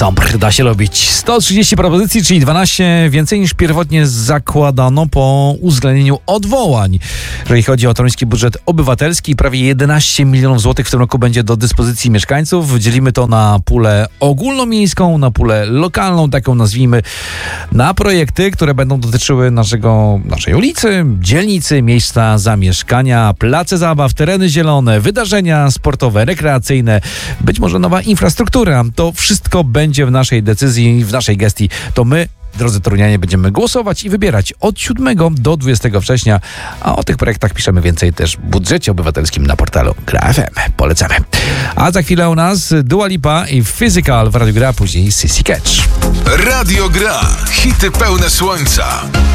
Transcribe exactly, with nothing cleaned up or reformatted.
Sombre da się lubić. sto trzydzieści propozycji, czyli dwanaście więcej niż pierwotnie zakładano po uwzględnieniu odwołań. Jeżeli chodzi o toruński budżet obywatelski, prawie jedenaście milionów złotych w tym roku będzie do dyspozycji mieszkańców. Dzielimy to na pulę ogólnomiejską, na pulę lokalną, taką nazwijmy, na projekty, które będą dotyczyły naszego, naszej ulicy, dzielnicy, miejsca zamieszkania, place zabaw, tereny zielone, wydarzenia sportowe, rekreacyjne, być może nowa infrastruktura. To wszystko będzie w naszej decyzji, w naszej gestii. To my, drodzy torunianie, będziemy głosować i wybierać od siódmego do dwudziestego września, a o tych projektach piszemy więcej też w budżecie obywatelskim na portalu Gra F M. Polecamy. A za chwilę u nas Dua Lipa i Physical w Radiu Gra, później Sissy Catch. Radio Gra. Hity pełne słońca.